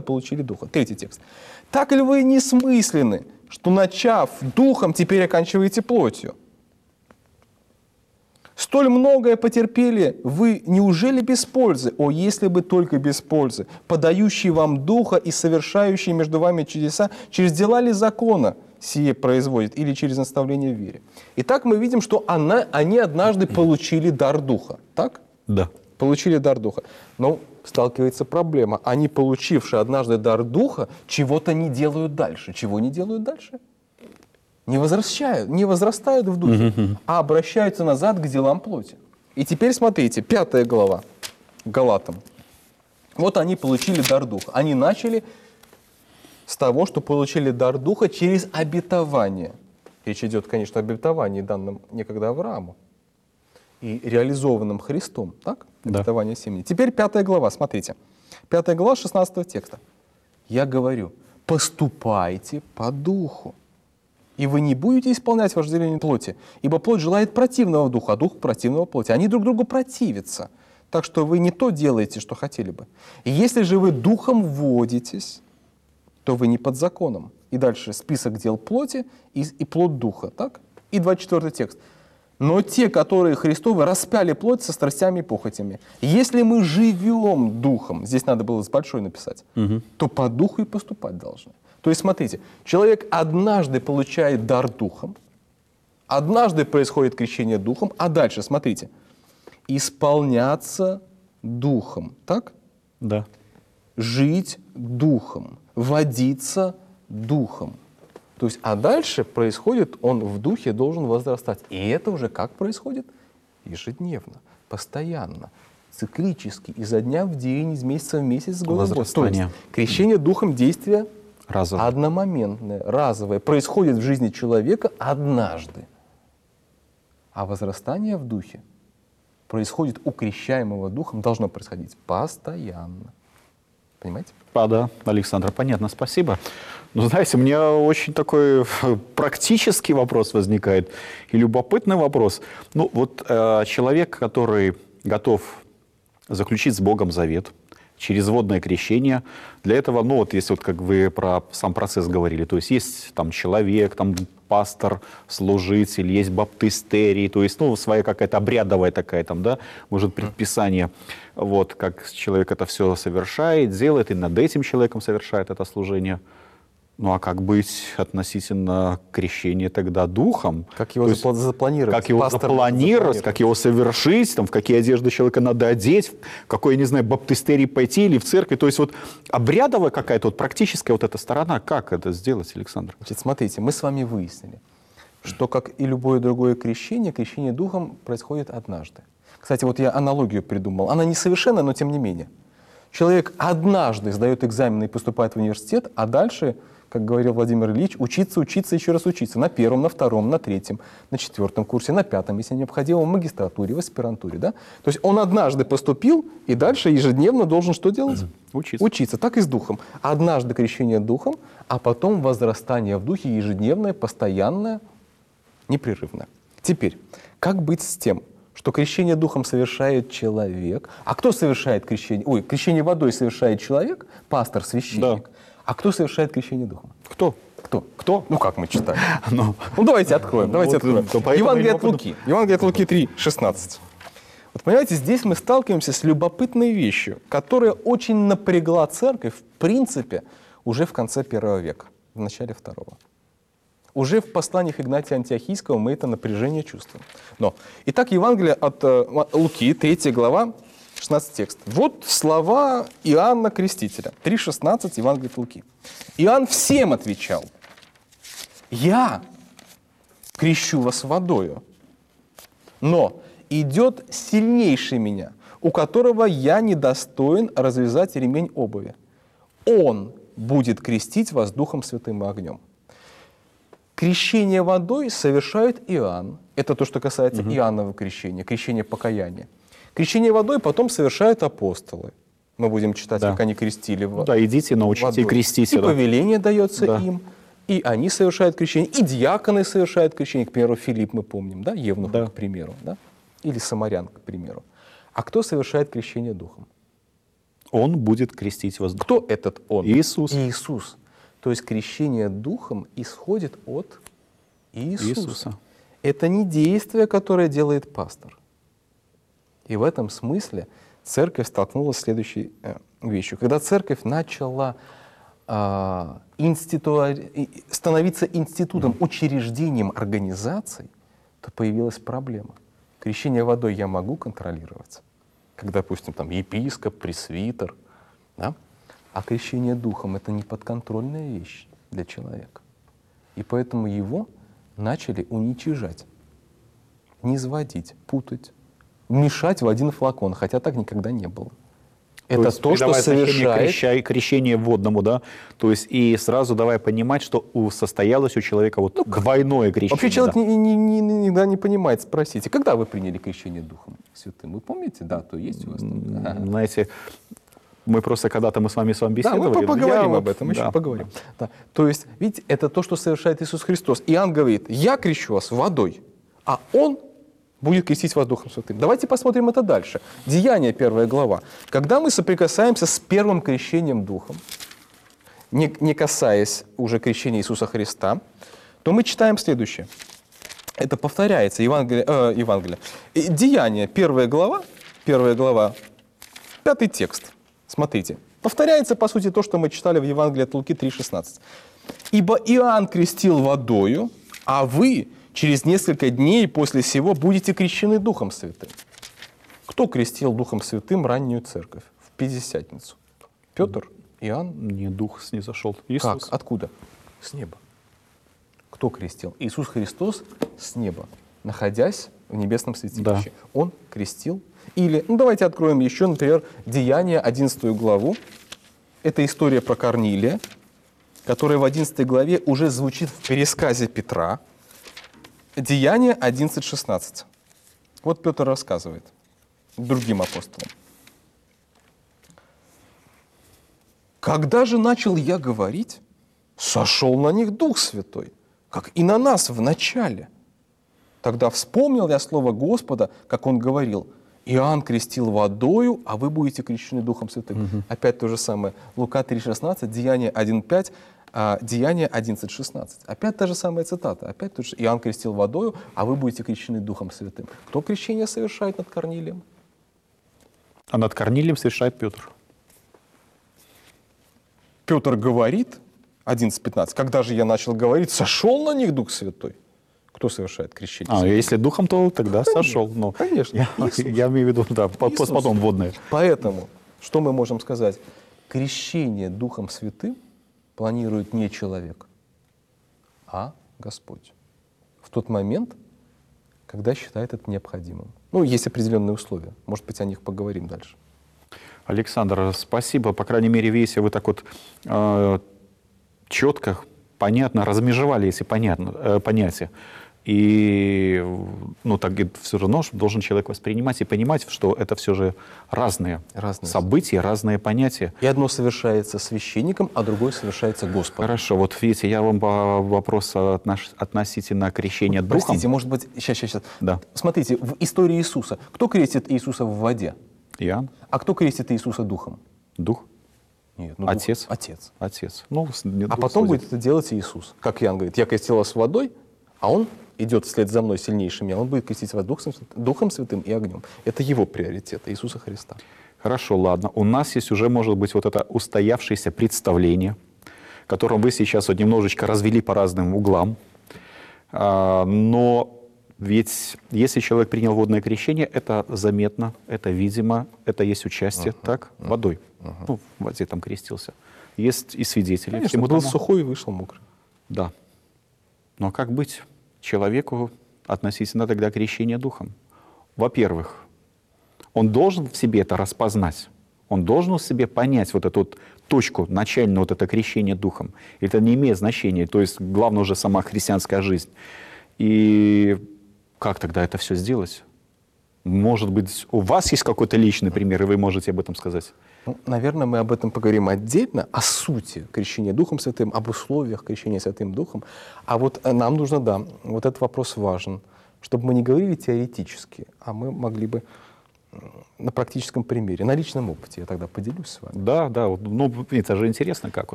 получили Духа. Третий текст. Так ли вы несмысленны, что, начав Духом, теперь оканчиваете плотью? Столь многое потерпели вы, неужели без пользы? О, если бы только без пользы, подающий вам Духа и совершающий между вами чудеса, через дела ли закона сие производит или через наставление в вере? Итак, мы видим, что они однажды получили дар Духа. Так? Да. Получили дар Духа. Но сталкивается проблема. Они, получившие однажды дар Духа, чего-то не делают дальше. Чего не делают дальше? Не возрастают в Духе, а обращаются назад к делам плоти. И теперь смотрите, 5 глава Галатам. Вот они получили дар Духа. Они начали с того, что получили дар Духа через обетование. Речь идет, конечно, об обетовании, данном некогда Аврааму и реализованном Христом. Так? Да. Обетование семени. Теперь 5 глава, смотрите. 5 глава 16 текста. Я говорю, поступайте по Духу, и вы не будете исполнять вожделение плоти, ибо плоть желает противного духа, а дух противного плоти. Они друг другу противятся, так что вы не то делаете, что хотели бы. И если же вы духом водитесь, то вы не под законом. И дальше список дел плоти и плоть духа. Так? И 24 текст. Но те, которые Христовы, распяли плоть со страстями и похотями. Если мы живем духом, здесь надо было с большой написать, то по духу и поступать должны. То есть, смотрите, человек однажды получает дар Духом, однажды происходит крещение Духом, а дальше, смотрите, исполняться Духом, так? Да. Жить Духом, водиться Духом. То есть, а дальше происходит, он в Духе должен возрастать. И это уже как происходит? Ежедневно, постоянно, циклически, изо дня в день, из месяца в месяц, с года в год. То есть, крещение Духом действие разовое, одномоментное, разовое, происходит в жизни человека однажды. А возрастание в Духе происходит у крещаемого Духом, должно происходить постоянно. Понимаете? Да, Александр, понятно, спасибо. Но, знаете, у меня очень такой практический вопрос возникает и любопытный вопрос. Ну, вот человек, который готов заключить с Богом завет через водное крещение, для этого, ну, вот если вот как вы про сам процесс говорили, то есть там человек, там пастор, служитель, есть баптистерий, то есть, ну, своя какая-то обрядовая такая там, да, может, предписание, вот, как человек это все совершает, делает, и над этим человеком совершает это служение. Ну, а как быть относительно крещения тогда Духом? Как его запланировать? Как его запланировать, как его совершить, там, в какие одежды человека надо одеть, в какой, я не знаю, баптистерий пойти или в церковь. То есть вот обрядовая какая-то, вот практическая вот эта сторона, как это сделать, Александр? Значит, смотрите, мы с вами выяснили, что, как и любое другое крещение, крещение Духом происходит однажды. Кстати, вот я аналогию придумал. Она несовершенная, но тем не менее. Человек однажды сдает экзамены и поступает в университет, а дальше, как говорил Владимир Ильич, учиться, еще раз учиться. На 1, на 2, на 3, на 4 курсе, на 5, если необходимо, в магистратуре, в аспирантуре. Да? То есть он однажды поступил, и дальше ежедневно должен что делать? Учиться. Учиться. Так и с Духом. Однажды крещение Духом, а потом возрастание в Духе ежедневное, постоянное, непрерывное. Теперь, как быть с тем, что крещение Духом совершает человек? А кто совершает крещение? Крещение водой совершает человек, пастор, священник. Да. А кто совершает крещение Духом? Кто? Ну, как мы читаем? Ну, давайте откроем. Евангелие от Луки. Евангелие от Луки 3:16. Вот понимаете, здесь мы сталкиваемся с любопытной вещью, которая очень напрягла церковь, в принципе, уже в конце 1 века, в начале 2. Уже в посланиях Игнатия Антиохийского мы это напряжение чувствуем. Итак, Евангелие от Луки, 3 глава, 16 текст. Вот слова Иоанна Крестителя. 3:16, Евангелие от Луки. Иоанн всем отвечал: «Я крещу вас водою, но идет сильнейший меня, у которого я недостоин развязать ремень обуви. Он будет крестить вас Духом Святым и огнем». Крещение водой совершает Иоанн. Это то, что касается Иоаннова крещения, крещения покаяния. Крещение водой потом совершают апостолы. Мы будем читать, как они крестили водой. Да, идите, научите крестить. И повеление дается им, и они совершают крещение, и диаконы совершают крещение. К примеру, Филипп мы помним, да, Евнух, к примеру, да? Или Самарян, к примеру. А кто совершает крещение Духом? Он будет крестить вас. Кто этот Он? Иисус. Иисус. То есть крещение Духом исходит от Иисуса. Это не действие, которое делает пастор. И в этом смысле церковь столкнулась с следующей вещью. Когда церковь начала становиться институтом, учреждением организаций, то появилась проблема. Крещение водой я могу контролировать, как, допустим, там, епископ, пресвитер, да? А крещение Духом — это не подконтрольная вещь для человека. И поэтому его начали уничижать, низводить, путать, мешать в один флакон, хотя так никогда не было. Это то, что совершает... крещение водному, да? То есть и сразу давай понимать, что состоялось у человека вот двойное крещение. Вообще человек никогда не понимает. Спросите, когда вы приняли крещение Духом Святым? Вы помните дату? Есть у вас? Знаете, мы просто когда-то мы с вами беседовали. Да, мы поговорим об этом, еще поговорим. Да. То есть, видите, это то, что совершает Иисус Христос. Иоанн говорит, я крещу вас водой, а Он будет крестить вас Духом Святым. Давайте посмотрим это дальше. Деяния, 1 глава. Когда мы соприкасаемся с первым крещением Духом, не касаясь уже крещения Иисуса Христа, то мы читаем следующее. Это повторяется, Евангелие. Деяния, 1 глава, 5 текст. Смотрите. Повторяется, по сути, то, что мы читали в Евангелии от Луки 3,16. «Ибо Иоанн крестил водою, а вы через несколько дней после сего будете крещены Духом Святым». Кто крестил Духом Святым раннюю церковь в Пятидесятницу? Петр? Иоанн? Не, Дух снизошел. Иисус. Как? Откуда? С неба. Кто крестил? Иисус Христос с неба, находясь в небесном святилище. Да. Он крестил. Или, давайте откроем еще, например, Деяния, 11 главу. Это история про Корнилия, которая в 11 главе уже звучит в пересказе Петра. Деяния 11:16. Вот Петр рассказывает другим апостолам. «Когда же начал я говорить, сошел на них Дух Святой, как и на нас в начале. Тогда вспомнил я слово Господа, как Он говорил, Иоанн крестил водою, а вы будете крещены Духом Святым». Угу. Опять то же самое. Лука 3:16, Деяния 1:5, Деяния 11:16. Опять та же самая цитата. Опять то же: Иоанн крестил водою, а вы будете крещены Духом Святым. Кто крещение совершает над Корнилием? А над Корнилием совершает Петр. Петр говорит, 11:15, когда же я начал говорить, сошел на них Дух Святой. Кто совершает крещение? Если Духом, то тогда конечно, сошел. Но конечно. Я имею в виду, да, потом водное. Поэтому, что мы можем сказать? Крещение Духом Святым планирует не человек, а Господь. В тот момент, когда считает это необходимым. Есть определенные условия. Может быть, о них поговорим дальше. Александр, спасибо. По крайней мере, видите, вы так вот четко, понятно размежевали эти понятия. И так все равно должен человек воспринимать и понимать, что это все же разные события, разные понятия. И одно совершается священником, а другое совершается Господом. Хорошо, вот видите, я вам вопрос относительно крещения Духом. Простите, может быть, сейчас. Да. Смотрите, в истории Иисуса, кто крестит Иисуса в воде? Иоанн. А кто крестит Иисуса Духом? Дух. Нет, Отец. Отец. А потом будет это делать Иисус. Как Иоанн говорит, я крестил вас водой, а Он идет вслед за мной сильнейшим, он будет крестить вас Духом Святым и огнем. Это его приоритет, Иисуса Христа. Хорошо, ладно. У нас есть уже, может быть, вот это устоявшееся представление, которое вы сейчас вот немножечко развели по разным углам. Но ведь если человек принял водное крещение, это заметно, это видимо, это есть участие, так, водой. В воде там крестился. Есть и свидетели. Конечно, был сухой и вышел мокрый. Да. Но как быть человеку относительно тогда крещения Духом? Во-первых, он должен в себе это распознать. Он должен в себе понять вот эту вот точку начальную, вот это крещение Духом. Это не имеет значения. То есть главное уже сама христианская жизнь. И как тогда это все сделать? Может быть, у вас есть какой-то личный пример, и вы можете об этом сказать? Наверное, мы об этом поговорим отдельно, о сути крещения Духом Святым, об условиях крещения Святым Духом. А вот нам нужно, вот этот вопрос важен, чтобы мы не говорили теоретически, а мы могли бы на практическом примере, на личном опыте я тогда поделюсь с вами. Да, да, вот, ну, это же интересно как.